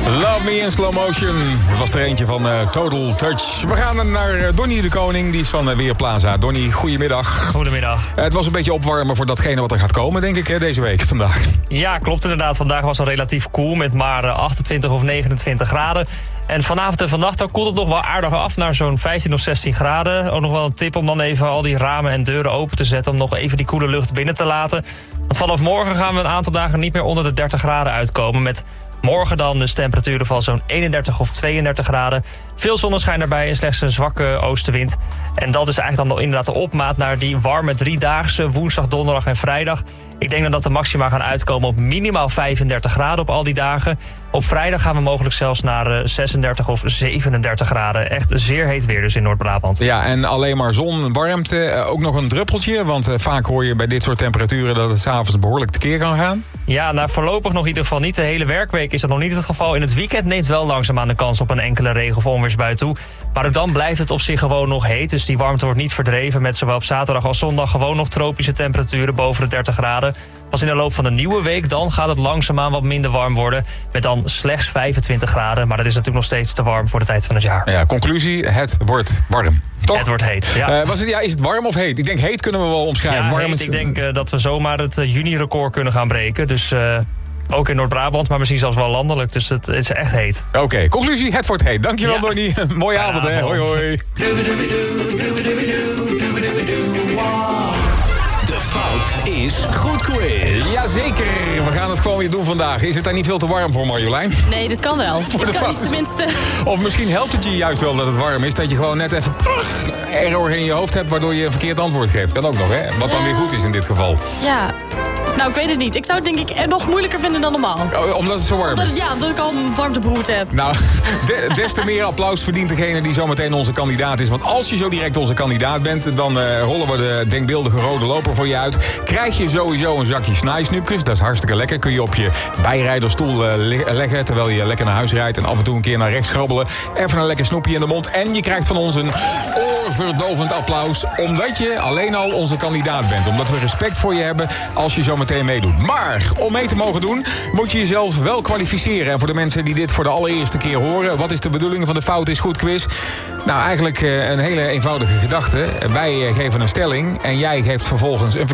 Love Me in Slow Motion. Dat was er eentje van Total Touch. We gaan naar Donnie de Koning, die is van Weerplaza. Donnie, goedemiddag. Goedemiddag. Het was een beetje opwarmen voor datgene wat er gaat komen, denk ik, hè, deze week, vandaag. Ja, klopt inderdaad. Vandaag was het relatief koel met maar 28 of 29 graden. En vanavond en vannacht dan koelt het nog wel aardig af naar zo'n 15 of 16 graden. Ook nog wel een tip om dan even al die ramen en deuren open te zetten om nog even die koele lucht binnen te laten. Want vanaf morgen gaan we een aantal dagen niet meer onder de 30 graden uitkomen met... Morgen dan dus temperaturen van zo'n 31 of 32 graden. Veel zonneschijn erbij en slechts een zwakke oostenwind. En dat is eigenlijk dan nog inderdaad de opmaat naar die warme driedaagse woensdag, donderdag en vrijdag. Ik denk dan dat de maxima gaan uitkomen op minimaal 35 graden op al die dagen. Op vrijdag gaan we mogelijk zelfs naar 36 of 37 graden. Echt zeer heet weer dus in Noord-Brabant. Ja, en alleen maar zon, warmte, ook nog een druppeltje. Want vaak hoor je bij dit soort temperaturen dat het 's avonds behoorlijk tekeer kan gaan. Ja, nou voorlopig nog in ieder geval niet. De hele werkweek is dat nog niet het geval. In het weekend neemt wel langzaamaan de kans op een enkele regen- of onweersbui toe. Maar ook dan blijft het op zich gewoon nog heet. Dus die warmte wordt niet verdreven met zowel op zaterdag als zondag gewoon nog tropische temperaturen boven de 30 graden. Pas in de loop van de nieuwe week dan gaat het langzaamaan wat minder warm worden. Met dan slechts 25 graden. Maar dat is natuurlijk nog steeds te warm voor de tijd van het jaar. Ja, conclusie, het wordt warm. Toch? Het wordt heet, ja. Is het warm of heet? Ik denk heet kunnen we wel omschrijven. Ja, warm heet, is... ik denk dat we zomaar het juni-record kunnen gaan breken. Dus ook in Noord-Brabant, maar misschien zelfs wel landelijk. Dus het is echt heet. Oké, conclusie, het wordt heet. Dankjewel, Ja. Donnie. Mooie avond, hè. Hoi, hoi. De fout is goed quiz. Jazeker, we gaan het gewoon weer doen vandaag. Is het daar niet veel te warm voor, Marjolein? Nee, dit kan wel. Voor de Ik kan fout. tenminste. Of misschien helpt het je juist wel dat het warm is. Dat je gewoon net even error in je hoofd hebt, waardoor je een verkeerd antwoord geeft. Kan ook nog, hè? Wat dan weer goed is in dit geval. Ja. Nou, ik weet het niet. Ik zou het denk ik nog moeilijker vinden dan normaal. Omdat het zo warm is. Omdat ik al een warmtebehoefte heb. Nou, des te meer applaus verdient degene die zometeen onze kandidaat is. Want als je zo direct onze kandidaat bent, dan rollen we de denkbeeldige rode loper voor je uit. Krijg je sowieso een zakje snijsnoepjes. Dat is hartstikke lekker. Kun je op je bijrijderstoel leggen terwijl je lekker naar huis rijdt. En af en toe een keer naar rechts grabbelen. Even een lekker snoepje in de mond. En je krijgt van ons een oorverdovend applaus. Omdat je alleen al onze kandidaat bent. Omdat we respect voor je hebben als je zo meteen meedoet. Maar om mee te mogen doen, moet je jezelf wel kwalificeren. En voor de mensen die dit voor de allereerste keer horen, wat is de bedoeling van de Fout is Goed quiz? Nou, eigenlijk een hele eenvoudige gedachte. Wij geven een stelling en jij geeft vervolgens een